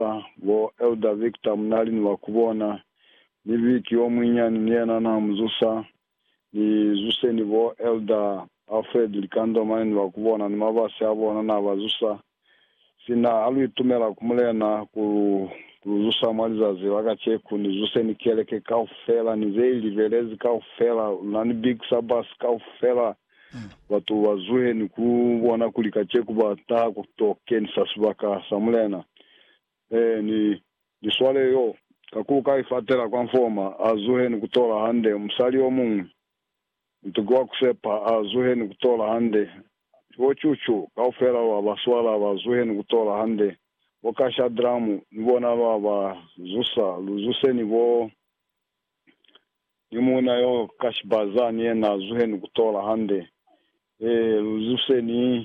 vo Elder Victor mnali ni wakubona ni viki omwinyani niena na mzusa ni zuse ni vo Elder Alfred Likando mani wakubona ni mabasi abona na bazusa sina alu itumela kumulena kuzusa malizazi wakacheku ni zuse ni keleke kaufela ni zeili velezi kaufela nani big sabas kaufela watu wazuhe ni kubona kulikacheku bata kutokeni sasubaka samulena ni swale yo kakuka ifatela kwa mfoma azuhe ni kutola hande msali omungu mtugwa kusepa azuhe ni kutola hande wochuchu kaufela wa baswala wazuhe ni kutola hande wakasha dramu nibona wa zusa luzuse ni bo nimuna yo kashbaza ni na azuhe ni kutola hande luzuse ni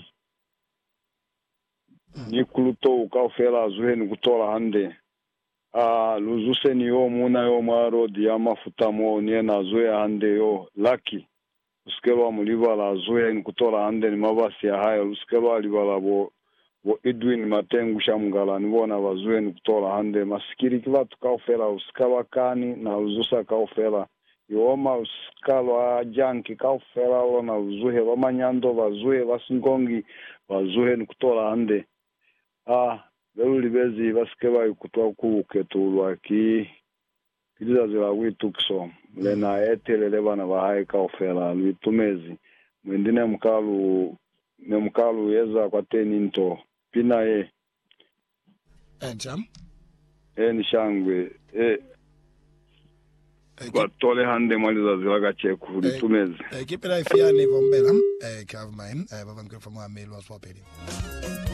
kuluto kaufela azuhe ni kutola hande luzuse ni yo muna yo maro dia mafuta mo ni na azuhe hande yo laki uskelo muliva la azuhe ni kutola hande ni mabasi ya haya uskelo alibala bo Edwin Matengu shamgala nibona bazuhe ni kutola hande masikiri kiva tukaufela uskalo kani na uzusa kaufela yoma uskalo janki kaufela na uzuhe wamanyando bazuhe basingongi bazuhe ni kutola hande Beluli bezi basikeba kutoa kuketulwa kiliza zila witukso lena etelele bana bahai kaufela litumezi mwendine mkalu yeza kwa teninto pina Jam ni shangwe kwa tole hande maliza zila gacheku litumezi kipela ifiani vombela kavmaim babangu from amelo swapeli